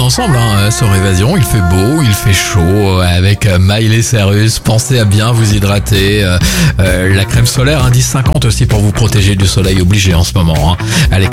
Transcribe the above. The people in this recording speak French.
ensemble sur Évasion. Il fait beau, il fait chaud avec Miley Cyrus. Pensez à bien vous hydrater. La crème solaire indice 50 aussi pour vous protéger du soleil obligé en ce moment. Allez,